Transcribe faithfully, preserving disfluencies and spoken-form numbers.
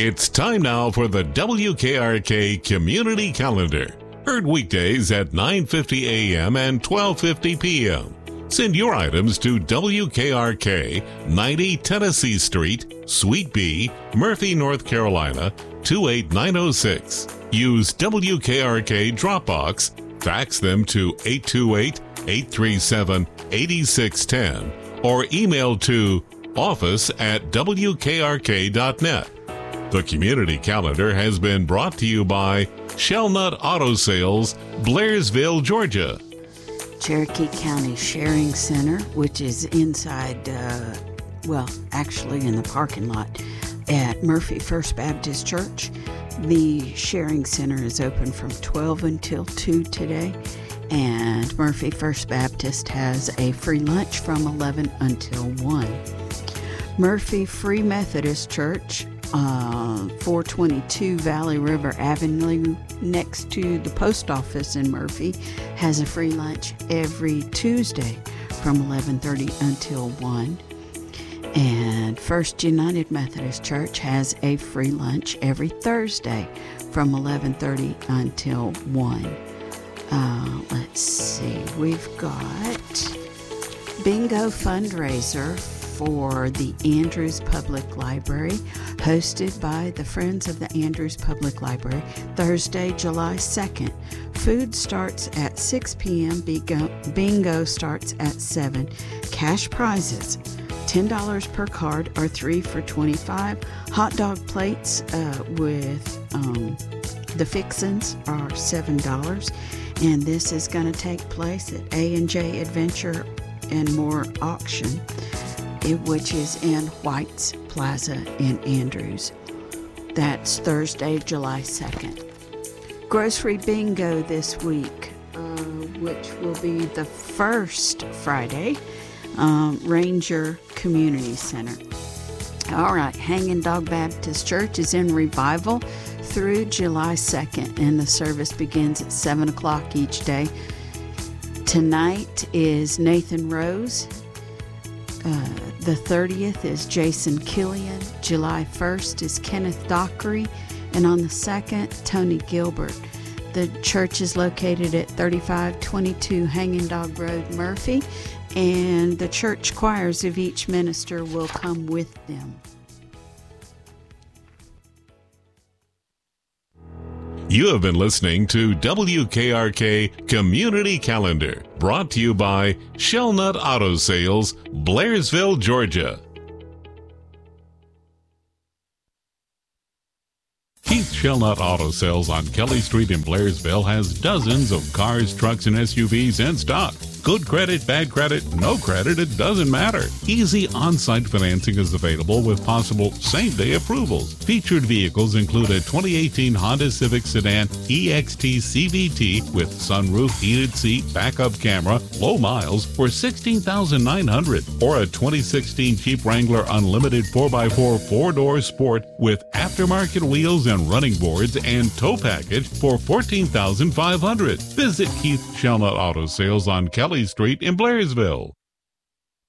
It's time now for the W K R K Community Calendar. Heard weekdays at nine fifty a.m. and twelve fifty p.m. Send your items to W K R K, ninety Tennessee Street, Suite B, Murphy, North Carolina, two eight nine oh six. Use W K R K Dropbox, fax them to eight two eight, eight three seven, eight six one zero, or email to office at W K R K dot net. The Community Calendar has been brought to you by Shellnut Auto Sales, Blairsville, Georgia. Cherokee County Sharing Center, which is inside, uh, well, actually in the parking lot at Murphy First Baptist Church. The Sharing Center is open from twelve until two today, and Murphy First Baptist has a free lunch from eleven until one. Murphy Free Methodist Church, uh, four twenty-two Valley River Avenue, next to the post office in Murphy, has a free lunch every Tuesday from eleven thirty until one. And First United Methodist Church has a free lunch every Thursday from eleven thirty until one. Uh, let's see, we've got bingo fundraiser for the Andrews Public Library, hosted by the Friends of the Andrews Public Library, Thursday, July second. Food starts at six p.m. Bingo, bingo starts at seven. Cash prizes, ten dollars per card or three for twenty-five dollars. Hot dog plates uh, with um, the fixins are seven dollars. And this is going to take place at A and J Adventure and More Auction, it, which is in White's Plaza in Andrews. That's Thursday, July second. Grocery Bingo this week, uh, which will be the first Friday, um, Ranger Community Center. All right, Hanging Dog Baptist Church is in revival through July second, and the service begins at seven o'clock each day. Tonight is Nathan Rose. Uh, the thirtieth is Jason Killian. July first is Kenneth Dockery. And on the second, Tony Gilbert. The church is located at thirty-five twenty-two Hanging Dog Road, Murphy. And the church choirs of each minister will come with them. You have been listening to W K R K Community Calendar, brought to you by Shellnut Auto Sales, Blairsville, Georgia. Keith Shellnut Auto Sales on Kelly Street in Blairsville has dozens of cars, trucks, and S U Vs in stock. Good credit, bad credit, no credit, it doesn't matter. Easy on-site financing is available with possible same-day approvals. Featured vehicles include a twenty eighteen Honda Civic Sedan E X T C V T with sunroof, heated seat, backup camera, low miles for sixteen thousand nine hundred dollars, or a twenty sixteen Jeep Wrangler Unlimited four by four four-door Sport with aftermarket wheels and running boards and tow package for fourteen thousand five hundred dollars. Visit Keith Shellnut Auto Sales on Kelly Street in Blairsville.